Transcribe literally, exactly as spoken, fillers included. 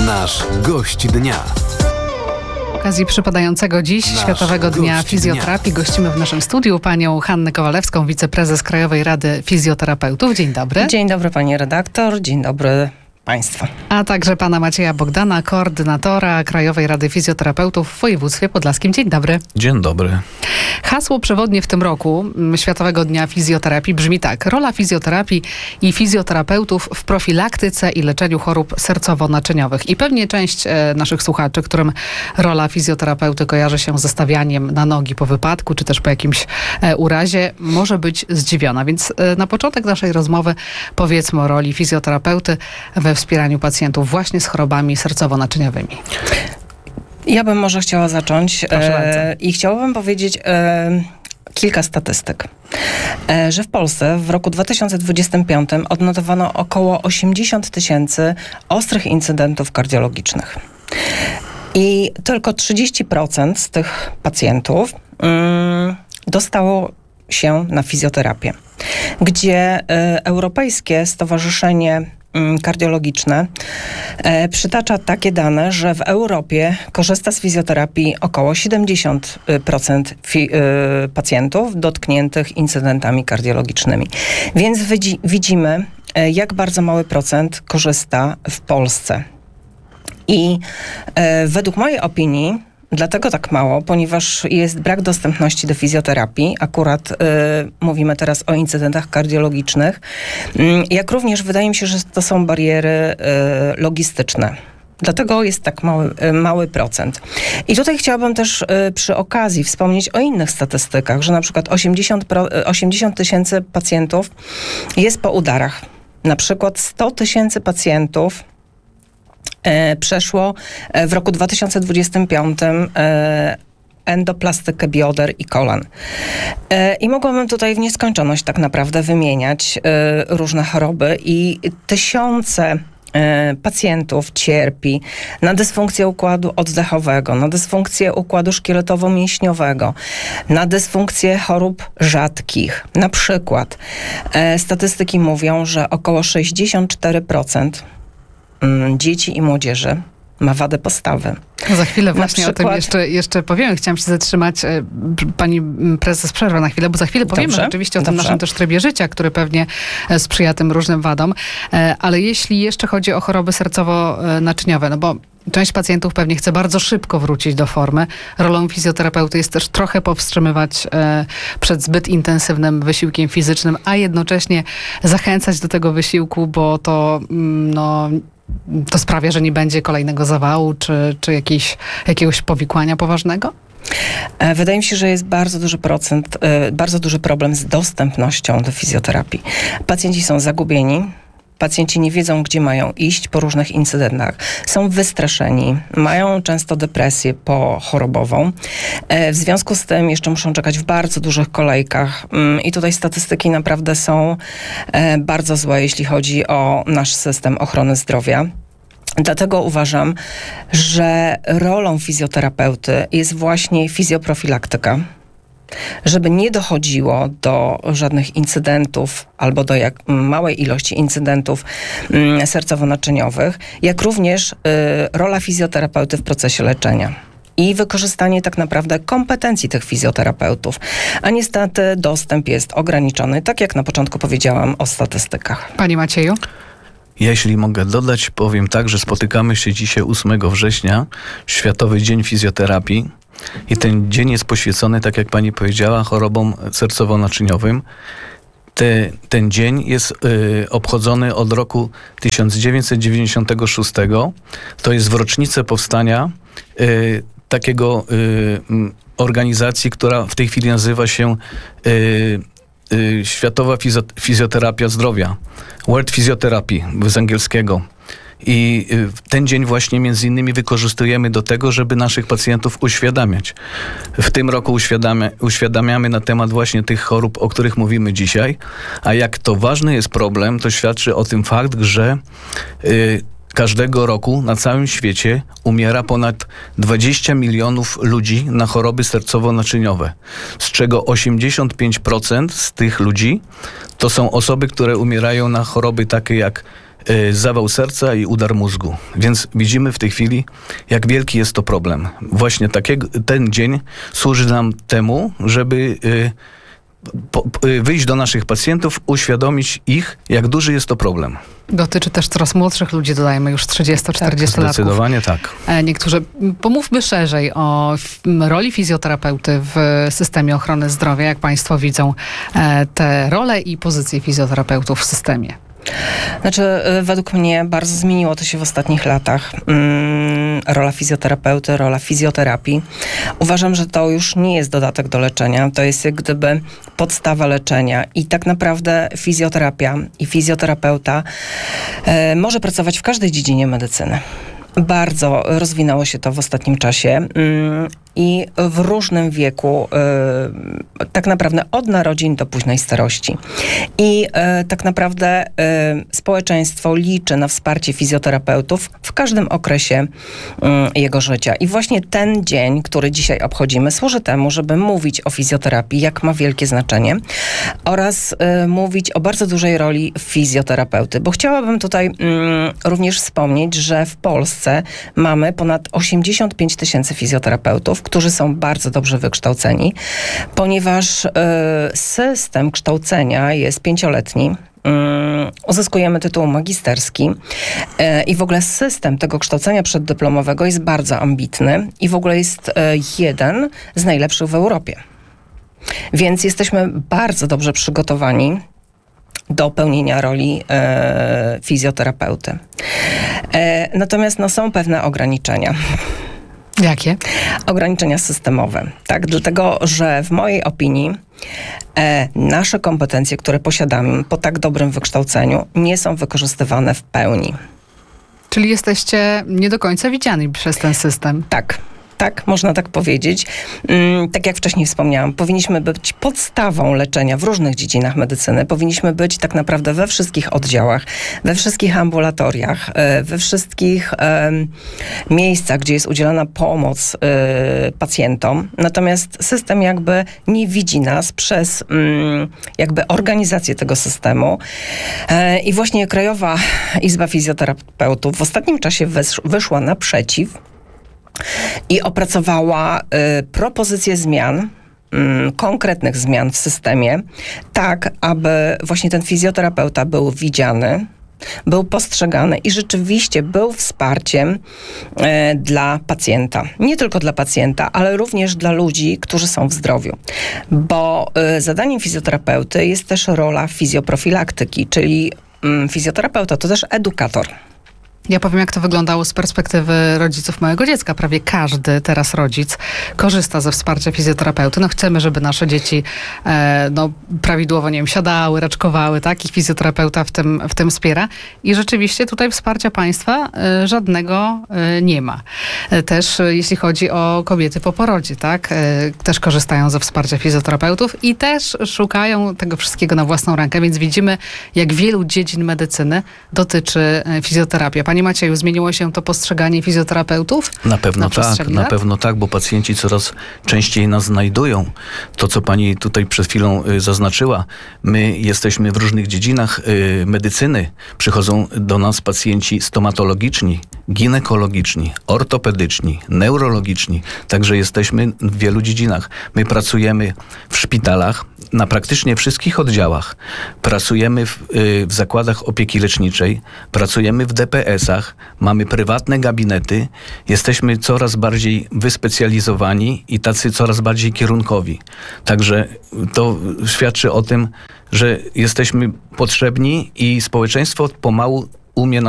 Nasz gość dnia. Z okazji przypadającego dziś Nasz Światowego Dnia gość Fizjoterapii dnia. gościmy w naszym studiu panią Hannę Kowalewską, wiceprezes Krajowej Rady Fizjoterapeutów. Dzień dobry. Dzień dobry pani redaktor, dzień dobry państwu. A także pana Macieja Bogdana, koordynatora Krajowej Rady Fizjoterapeutów w województwie podlaskim. Dzień dobry. Dzień dobry. Hasło przewodnie w tym roku Światowego Dnia Fizjoterapii brzmi tak: rola fizjoterapii i fizjoterapeutów w profilaktyce i leczeniu chorób sercowo-naczyniowych. I pewnie część e, naszych słuchaczy, którym rola fizjoterapeuty kojarzy się ze stawianiem na nogi po wypadku, czy też po jakimś e, urazie, może być zdziwiona. Więc e, na początek naszej rozmowy powiedzmy o roli fizjoterapeuty we wspieraniu pacjentów właśnie z chorobami sercowo-naczyniowymi. Ja bym może chciała zacząć e, i chciałabym powiedzieć e, kilka statystyk. E, że w Polsce w roku dwa tysiące dwudziestym piątym odnotowano około osiemdziesiąt tysięcy ostrych incydentów kardiologicznych. I tylko trzydzieści procent z tych pacjentów mm, dostało się na fizjoterapię, gdzie e, Europejskie Stowarzyszenie Kardiologiczne e, przytacza takie dane, że w Europie korzysta z fizjoterapii około siedemdziesiąt procent fi, e, pacjentów dotkniętych incydentami kardiologicznymi. Więc widzi, widzimy, e, jak bardzo mały procent korzysta w Polsce. I e, według mojej opinii dlatego tak mało, ponieważ jest brak dostępności do fizjoterapii. Akurat y, mówimy teraz o incydentach kardiologicznych. Y, jak również wydaje mi się, że to są bariery y, logistyczne. Dlatego jest tak mały, y, mały procent. I tutaj chciałabym też y, przy okazji wspomnieć o innych statystykach, że na przykład osiemdziesiąt tysięcy pacjentów jest po udarach. Na przykład sto tysięcy pacjentów E, przeszło e, w roku dwa tysiące dwudziestym piątym e, endoplastykę bioder i kolan. E, I mogłabym tutaj w nieskończoność tak naprawdę wymieniać e, różne choroby i tysiące e, pacjentów cierpi na dysfunkcję układu oddechowego, na dysfunkcję układu szkieletowo-mięśniowego, na dysfunkcję chorób rzadkich. Na przykład e, statystyki mówią, że około sześćdziesiąt cztery procent dzieci i młodzieży ma wadę postawy. Za chwilę właśnie przykład... o tym jeszcze, jeszcze powiem. Chciałam się zatrzymać, pani prezes, przerwę na chwilę, bo za chwilę powiemy Dobrze, rzeczywiście o tym dobrze. naszym też trybie życia, który pewnie sprzyja tym różnym wadom. Ale jeśli jeszcze chodzi o choroby sercowo-naczyniowe, no bo część pacjentów pewnie chce bardzo szybko wrócić do formy. Rolą fizjoterapeuty jest też trochę powstrzymywać e, przed zbyt intensywnym wysiłkiem fizycznym, a jednocześnie zachęcać do tego wysiłku, bo to mm, no, to sprawia, że nie będzie kolejnego zawału czy, czy jakiejś, jakiegoś powikłania poważnego? Wydaje mi się, że jest bardzo duży procent, bardzo duży problem z dostępnością do fizjoterapii. Pacjenci są zagubieni. Pacjenci nie wiedzą, gdzie mają iść po różnych incydentach. Są wystraszeni, mają często depresję pochorobową. W związku z tym jeszcze muszą czekać w bardzo dużych kolejkach. I tutaj statystyki naprawdę są bardzo złe, jeśli chodzi o nasz system ochrony zdrowia. Dlatego uważam, że rolą fizjoterapeuty jest właśnie fizjoprofilaktyka, żeby nie dochodziło do żadnych incydentów albo do jak małej ilości incydentów mm, sercowo-naczyniowych, jak również y, rola fizjoterapeuty w procesie leczenia i wykorzystanie tak naprawdę kompetencji tych fizjoterapeutów. A niestety dostęp jest ograniczony, tak jak na początku powiedziałam o statystykach. Panie Macieju? Jeśli mogę dodać, powiem tak, że spotykamy się dzisiaj ósmego września, Światowy Dzień Fizjoterapii. I ten dzień jest poświęcony, tak jak pani powiedziała, chorobom sercowo-naczyniowym. Te, ten dzień jest y, obchodzony od roku tysiąc dziewięćset dziewięćdziesiątego szóstego. To jest w rocznicę powstania y, takiego y, organizacji, która w tej chwili nazywa się y, y, Światowa Fizjo- Fizjoterapia Zdrowia. World Physiotherapy z angielskiego. I ten dzień właśnie między innymi wykorzystujemy do tego, żeby naszych pacjentów uświadamiać. W tym roku uświadamia, uświadamiamy na temat właśnie tych chorób, o których mówimy dzisiaj. A jak to ważny jest problem, to świadczy o tym fakt, że y, każdego roku na całym świecie umiera ponad dwadzieścia milionów ludzi na choroby sercowo-naczyniowe, z czego osiemdziesiąt pięć procent z tych ludzi to są osoby, które umierają na choroby takie jak y, zawał serca i udar mózgu. Więc widzimy w tej chwili, jak wielki jest to problem. Właśnie takiego, ten dzień służy nam temu, żeby y, po, y, wyjść do naszych pacjentów, uświadomić ich, jak duży jest to problem. Dotyczy też coraz młodszych ludzi, dodajmy już trzydziesto-czterdziestolatków. Zdecydowanie tak. E, Niektórzy, pomówmy szerzej o f- roli fizjoterapeuty w systemie ochrony zdrowia. Jak Państwo widzą e, te role i pozycje fizjoterapeutów w systemie? Znaczy, y, według mnie bardzo zmieniło to się w ostatnich latach. Mm, rola fizjoterapeuty, rola fizjoterapii. Uważam, że to już nie jest dodatek do leczenia. To jest jak gdyby podstawa leczenia. I tak naprawdę fizjoterapia i fizjoterapeuta y, może pracować w każdej dziedzinie medycyny. Bardzo rozwinęło się to w ostatnim czasie mm, i w różnym wieku, y, tak naprawdę od narodzin do późnej starości. I y, tak naprawdę y, społeczeństwo liczy na wsparcie fizjoterapeutów w każdym okresie y, jego życia. I właśnie ten dzień, który dzisiaj obchodzimy, służy temu, żeby mówić o fizjoterapii, jak ma wielkie znaczenie, oraz y, mówić o bardzo dużej roli fizjoterapeuty. Bo chciałabym tutaj y, również wspomnieć, że w Polsce mamy ponad osiemdziesiąt pięć tysięcy fizjoterapeutów, którzy są bardzo dobrze wykształceni, ponieważ y, system kształcenia jest pięcioletni. Um, uzyskujemy tytuł magisterski e, i w ogóle system tego kształcenia przeddyplomowego jest bardzo ambitny i w ogóle jest e, jeden z najlepszych w Europie. Więc jesteśmy bardzo dobrze przygotowani do pełnienia roli e, fizjoterapeuty. E, natomiast no, są pewne ograniczenia. Jakie? Ograniczenia systemowe. Tak, dlatego, że w mojej opinii e, nasze kompetencje, które posiadamy po tak dobrym wykształceniu, nie są wykorzystywane w pełni. Czyli jesteście nie do końca widziani przez ten system. Tak. Tak, można tak powiedzieć. Tak jak wcześniej wspomniałam, powinniśmy być podstawą leczenia w różnych dziedzinach medycyny. Powinniśmy być tak naprawdę we wszystkich oddziałach, we wszystkich ambulatoriach, we wszystkich um, miejscach, gdzie jest udzielana pomoc um, pacjentom. Natomiast system jakby nie widzi nas przez um, jakby organizację tego systemu. E, I właśnie Krajowa Izba Fizjoterapeutów w ostatnim czasie wysz, wyszła naprzeciw i opracowała y, propozycje zmian, y, konkretnych zmian w systemie, tak aby właśnie ten fizjoterapeuta był widziany, był postrzegany i rzeczywiście był wsparciem y, dla pacjenta. Nie tylko dla pacjenta, ale również dla ludzi, którzy są w zdrowiu. Bo y, zadaniem fizjoterapeuty jest też rola fizjoprofilaktyki, czyli y, fizjoterapeuta to też edukator. Ja powiem, jak to wyglądało z perspektywy rodziców małego dziecka. Prawie każdy teraz rodzic korzysta ze wsparcia fizjoterapeuty. No chcemy, żeby nasze dzieci e, no, prawidłowo, nie wiem, siadały, raczkowały, tak? I fizjoterapeuta w tym, w tym wspiera. I rzeczywiście tutaj wsparcia państwa e, żadnego e, nie ma. E, też e, jeśli chodzi o kobiety po porodzie, tak? E, też korzystają ze wsparcia fizjoterapeutów i też szukają tego wszystkiego na własną rękę. Więc widzimy, jak wielu dziedzin medycyny dotyczy e, fizjoterapii. Panie Macieju, zmieniło się to postrzeganie fizjoterapeutów? Na pewno na tak, na lat? pewno tak, bo pacjenci coraz częściej nas znajdują. To, co pani tutaj przed chwilą y, zaznaczyła, my jesteśmy w różnych dziedzinach y, medycyny. Przychodzą do nas pacjenci stomatologiczni, ginekologiczni, ortopedyczni, neurologiczni. Także jesteśmy w wielu dziedzinach. My pracujemy w szpitalach, na praktycznie wszystkich oddziałach. Pracujemy w, y, w zakładach opieki leczniczej, pracujemy w D P S-ach, mamy prywatne gabinety, jesteśmy coraz bardziej wyspecjalizowani i tacy coraz bardziej kierunkowi. Także to świadczy o tym, że jesteśmy potrzebni i społeczeństwo pomału umie nas